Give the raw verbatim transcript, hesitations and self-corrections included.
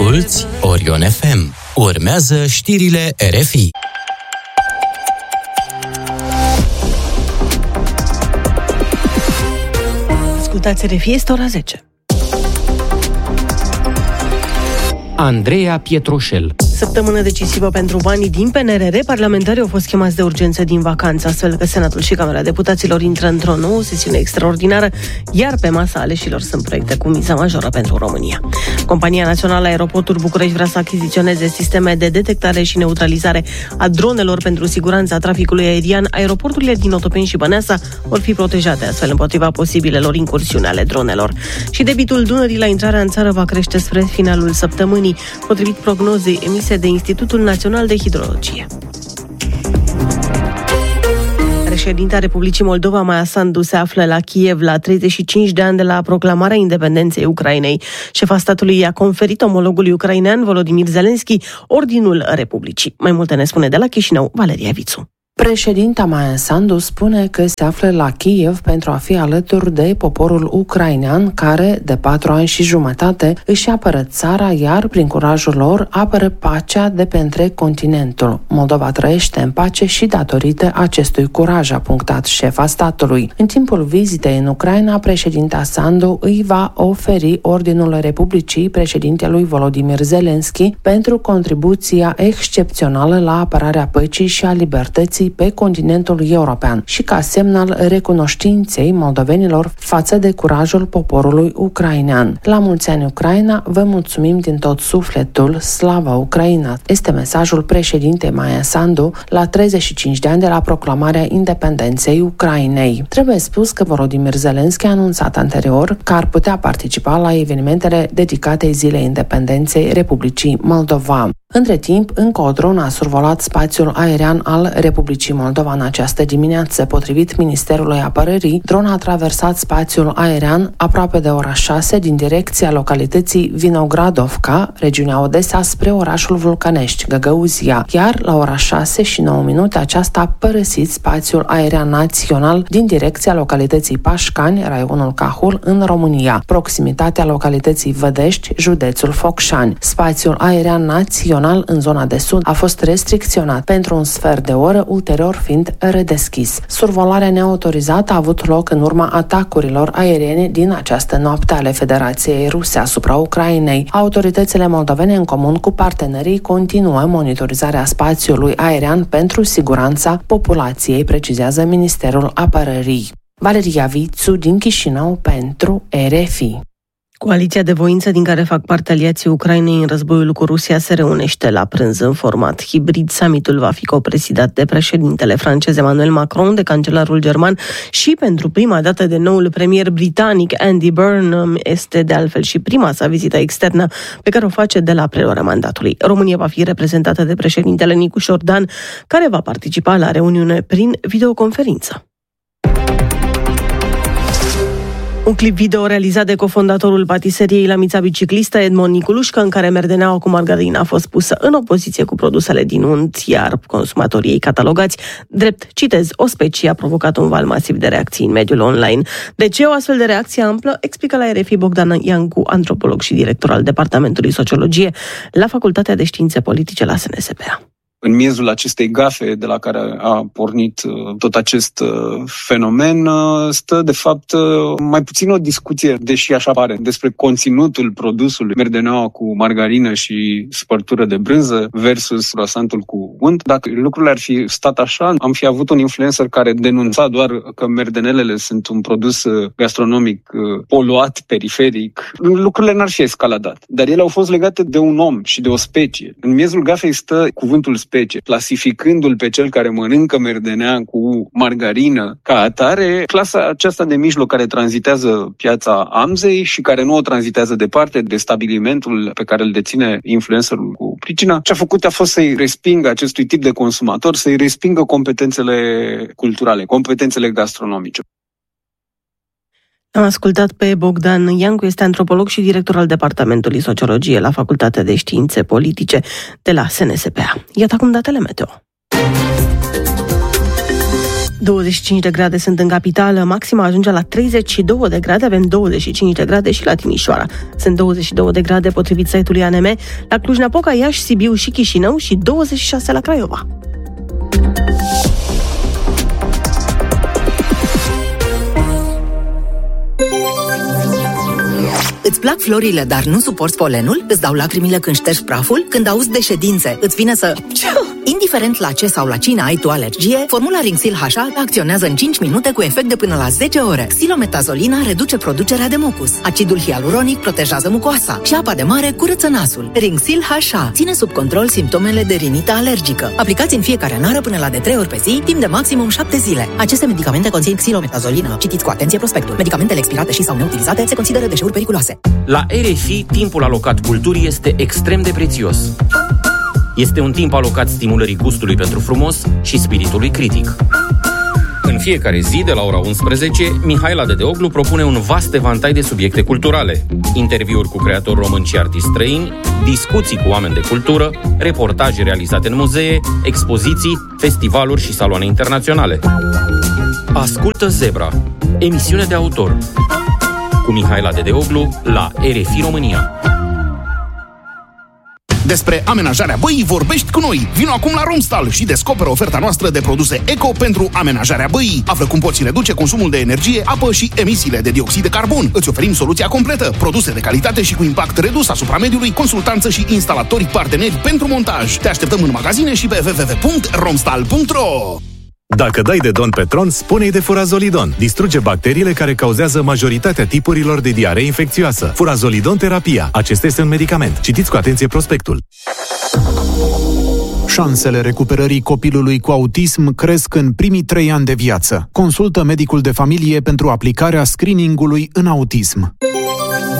Asculți Orion F M. Urmează știrile R F I. Ascultați R F I, este ora zece. Andreea Pietroșel. Săptămână decisivă pentru banii din P N R R. Parlamentarii au fost chemați de urgență din vacanță, astfel că Senatul și Camera Deputaților intră într-o nouă sesiune extraordinară, iar pe masa aleșilor sunt proiecte cu miză majoră pentru România. Compania Națională Aeroporturi București vrea să achiziționeze sisteme de detectare și neutralizare a dronelor pentru siguranța traficului aerian. Aeroporturile din Otopeni și Băneasa vor fi protejate astfel împotriva posibilelor incursiuni ale dronelor. Și debitul Dunării la intrarea în țară va crește spre finalul săptămânii, potrivit prognozei emise de Institutul Național de Hidrologie. Președinta Republicii Moldova, Maia Sandu, se află la Kiev la treizeci și cinci de ani de la proclamarea independenței Ucrainei. Șefa statului i-a conferit omologului ucrainean Volodymyr Zelensky Ordinul Republicii. Mai multe ne spune de la Chișinău Valeria Vițu. Președinta Maia Sandu spune că se află la Kiev pentru a fi alături de poporul ucrainean care, de patru ani și jumătate, își apără țara, iar prin curajul lor apără pacea de pe întreg continentul. Moldova trăiește în pace și datorită acestui curaj, a punctat șefa statului. În timpul vizitei în Ucraina, președinta Sandu îi va oferi Ordinul Republicii președintelui Volodymyr Zelensky pentru contribuția excepțională la apărarea păcii și a libertății pe continentul european și ca semn al recunoștinței moldovenilor față de curajul poporului ucrainean. La mulți ani Ucraina, vă mulțumim din tot sufletul, slavă Ucraina! Este mesajul președintei Maia Sandu la treizeci și cinci de ani de la proclamarea independenței Ucrainei. Trebuie spus că Volodymyr Zelensky a anunțat anterior că ar putea participa la evenimentele dedicate Zilei Independenței Republicii Moldova. Între timp, încă o dronă a survolat spațiul aerian al Republicii Moldova în această dimineață. Potrivit Ministerului Apărării, drona a traversat spațiul aerian aproape de ora șase din direcția localității Vinogradovka, regiunea Odessa, spre orașul Vulcănești, Găgăuzia, iar la ora șase și nouă minute aceasta a părăsit spațiul aerian național din direcția localității Pașcani, raionul Cahul, în România, proximitatea localității Vădești, județul Focșani. Spațiul aerian național în zona de sud a fost restricționat pentru un sfert de oră, ulterior fiind redeschis. Survolarea neautorizată a avut loc în urma atacurilor aeriene din această noapte ale Federației Ruse asupra Ucrainei. Autoritățile moldovene, în comun cu partenerii, continuă monitorizarea spațiului aerian pentru siguranța populației, precizează Ministerul Apărării. Valeria Vițu din Chișinău pentru R F I. Coaliția de voință din care fac parte aliații Ucrainei în războiul cu Rusia se reunește la prânz în format hibrid. Summitul va fi copresidat de președintele francez Emmanuel Macron, de cancelarul german și pentru prima dată de noul premier britanic Andy Burnham. Este de altfel și prima sa vizită externă pe care o face de la preluarea mandatului. România va fi reprezentată de președintele Nicu Șordan, care va participa la reuniune prin videoconferință. Un clip video realizat de cofondatorul patiseriei Lamița Biciclistă, Edmond Niculușcă, în care merdeneaua cu margarină a fost pusă în opoziție cu produsele din unt, iar consumatorii ei catalogați drept, citez, o specie, a provocat un val masiv de reacții în mediul online. De ce o astfel de reacție amplă? Explică la R F I Bogdan Iancu, antropolog și director al Departamentului Sociologie la Facultatea de Științe Politice la S N S P A. În miezul acestei gafe de la care a pornit tot acest fenomen stă, de fapt, mai puțin o discuție, deși așa pare, despre conținutul produsului, merdeneaua cu margarină și spărtură de brânză versus croissantul cu unt. Dacă lucrurile ar fi stat așa, am fi avut un influencer care denunța doar că merdenelele sunt un produs gastronomic poluat, periferic. Lucrurile n-ar fi escaladat, dar ele au fost legate de un om și de o specie. În miezul gafei stă cuvântul specie, clasificându-l pe cel care mănâncă merdenea cu margarină ca atare, clasa aceasta de mijloc care tranzitează piața Amzei și care nu o tranzitează departe de stabilimentul pe care îl deține influencerul cu pricina, ce a făcut a fost să-i respingă acestui tip de consumator, să-i respingă competențele culturale, competențele gastronomice. Am ascultat pe Bogdan Iancu, este antropolog și director al Departamentului Sociologie la Facultatea de Științe Politice de la S N S P A. Iată acum datele meteo. douăzeci și cinci de grade sunt în capitală, maxima ajunge la treizeci și două de grade, avem douăzeci și cinci de grade și la Timișoara. Sunt douăzeci și două de grade potrivit site-ului A N M, la Cluj-Napoca, Iași, Sibiu și Chișinău și douăzeci și șase la Craiova. Îți plac florile, dar nu suporți polenul? Îți dau lacrimile când ștergi praful? Când auzi de ședințe, îți vine să... Indiferent la ce sau la cine ai tu alergie, formula Rinxil H A acționează în cinci minute cu efect de până la zece ore. Silometazolina reduce producerea de mucus. Acidul hialuronic protejează mucoasa și apa de mare curăță nasul. Rinxil H A ține sub control simptomele de rinită alergică. Aplicați în fiecare nară până la de trei ori pe zi, timp de maximum șapte zile. Aceste medicamente conțin xilometazolină. Citiți cu atenție prospectul. Medicamentele expirate și sau neutilizate se consideră deșeuri periculoase. La R F I, timpul alocat culturii este extrem de prețios. Este un timp alocat stimulării gustului pentru frumos și spiritului critic. În fiecare zi, de la ora unsprezece, Mihaela Dedeoglu propune un vast evantai de subiecte culturale. Interviuri cu creatori români și artiști străini, discuții cu oameni de cultură, reportaje realizate în muzee, expoziții, festivaluri și saloane internaționale. Ascultă Zebra, emisiune de autor, cu Mihaela Dedeoglu la R F I România. Despre amenajarea băii vorbești cu noi. Vino acum la Romstal și descoperă oferta noastră de produse eco pentru amenajarea băii. Află cum poți reduce consumul de energie, apă și emisiile de dioxid de carbon. Îți oferim soluția completă, produse de calitate și cu impact redus asupra mediului, consultanță și instalatori parteneri pentru montaj. Te așteptăm în magazine și pe w w w punct romstal punct r o. Dacă dai de Don Petron, spune-i de Furazolidon. Distruge bacteriile care cauzează majoritatea tipurilor de diaree infecțioasă. Furazolidon terapia. Acesta este un medicament. Citiți cu atenție prospectul. Șansele recuperării copilului cu autism cresc în primii trei ani de viață. Consultă medicul de familie pentru aplicarea screening-ului în autism.